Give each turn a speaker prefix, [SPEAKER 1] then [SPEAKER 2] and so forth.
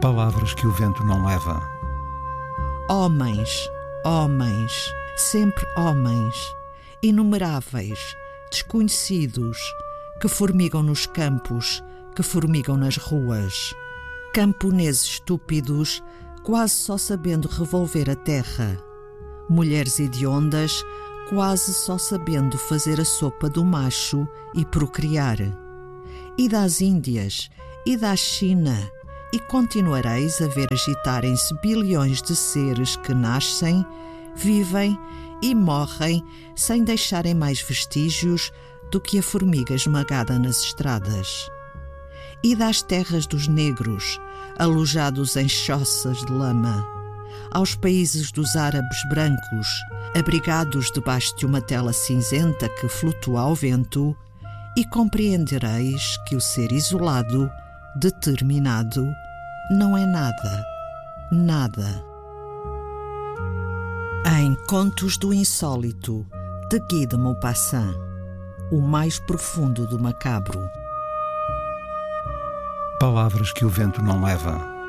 [SPEAKER 1] Palavras que o vento não leva.
[SPEAKER 2] Homens, homens, sempre homens, inumeráveis, desconhecidos, que formigam nos campos, que formigam nas ruas. Camponeses estúpidos, quase só sabendo revolver a terra. Mulheres hediondas, quase só sabendo fazer a sopa do macho e procriar. Ide às Índias, ide à China, e continuareis a ver agitarem-se bilhões de seres que nascem, vivem e morrem sem deixarem mais vestígios do que a formiga esmagada nas estradas. Ide às terras dos negros, alojados em choças de lama, aos países dos árabes brancos, abrigados debaixo de uma tela cinzenta que flutua ao vento, e compreendereis que o ser isolado, determinado, não é nada, nada. Em Contos do Insólito, de Guy de Maupassant, o mais profundo do macabro.
[SPEAKER 1] Palavras que o vento não leva.